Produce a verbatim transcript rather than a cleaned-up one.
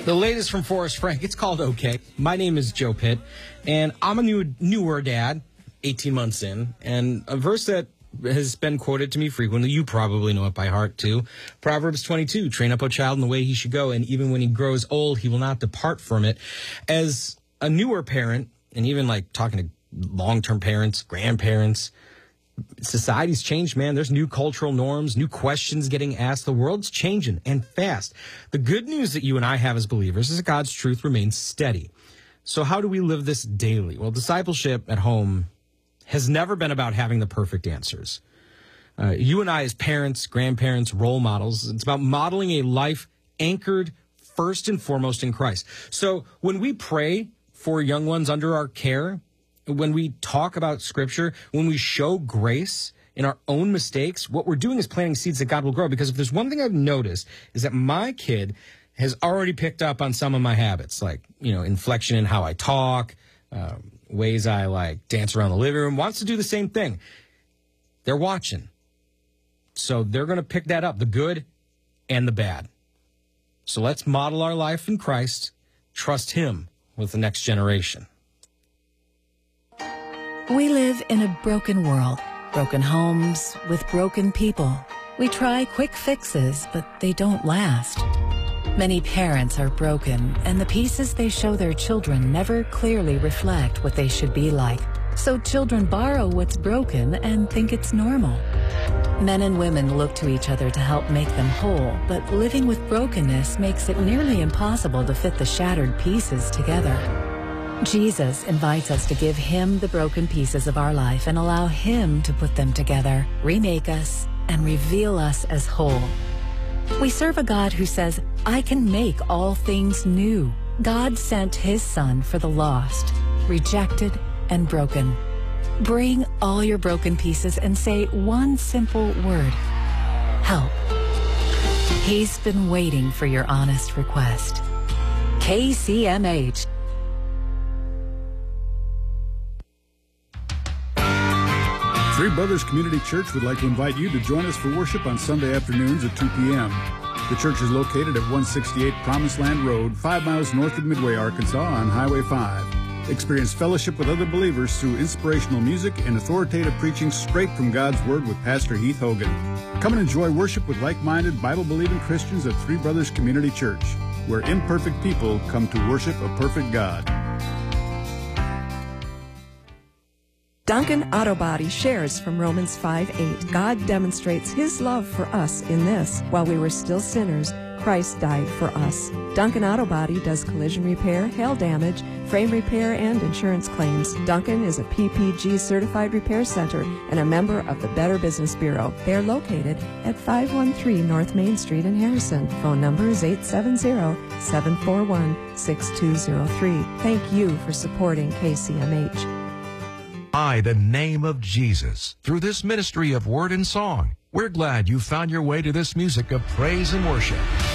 The latest from Forrest Frank, it's called Okay. My name is Joe Pitt, and I'm a new newer dad, eighteen months in, and a verse that has been quoted to me frequently, you probably know it by heart too, Proverbs twenty-two, train up a child in the way he should go, and even when he grows old, he will not depart from it. As a newer parent, and even like talking to long-term parents, grandparents, society's changed, man. There's new cultural norms, new questions getting asked. The world's changing and fast. The good news that you and I have as believers is that God's truth remains steady. So how do we live this daily? Well, discipleship at home has never been about having the perfect answers. Uh, you and I as parents, grandparents, role models, it's about modeling a life anchored first and foremost in Christ. So when we pray for young ones under our care, when we talk about Scripture, when we show grace in our own mistakes, what we're doing is planting seeds that God will grow. Because if there's one thing I've noticed is that my kid has already picked up on some of my habits, like, you know, inflection in how I talk, um, ways I like dance around the living room, wants to do the same thing. They're watching. So they're going to pick that up, the good and the bad. So let's model our life in Christ, trust Him with the next generation. We live in a broken world, broken homes with broken people. We try quick fixes, but they don't last. Many parents are broken, and the pieces they show their children never clearly reflect what they should be like. So children borrow what's broken and think it's normal. Men and women look to each other to help make them whole, but living with brokenness makes it nearly impossible to fit the shattered pieces together. Jesus invites us to give Him the broken pieces of our life and allow Him to put them together, remake us, and reveal us as whole. We serve a God who says, I can make all things new. God sent His Son for the lost, rejected, and broken. Bring all your broken pieces and say one simple word: help. He's been waiting for your honest request. K C M H. Three Brothers Community Church would like to invite you to join us for worship on Sunday afternoons at two p.m. The church is located at one sixty-eight Promised Land Road, five miles north of Midway, Arkansas, on Highway five. Experience fellowship with other believers through inspirational music and authoritative preaching straight from God's Word with Pastor Heath Hogan. Come and enjoy worship with like-minded, Bible-believing Christians at Three Brothers Community Church, where imperfect people come to worship a perfect God. Duncan Auto Body shares from Romans five eight. God demonstrates His love for us in this: while we were still sinners, Christ died for us. Duncan Auto Body does collision repair, hail damage, frame repair, and insurance claims. Duncan is a P P G certified repair center and a member of the Better Business Bureau. They are located at five one three North Main Street in Harrison. Phone number is eight seven zero, seven four one, six two zero three. Thank you for supporting K C M H. By the name of Jesus, through this ministry of word and song, we're glad you found your way to this music of praise and worship.